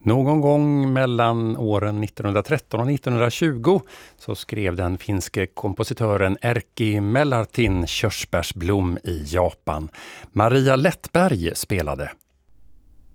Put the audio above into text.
Någon gång mellan åren 1913 och 1920 så skrev den finske kompositören Erkki Mellartin Körsbärsblom i Japan. Maria Lättberg spelade.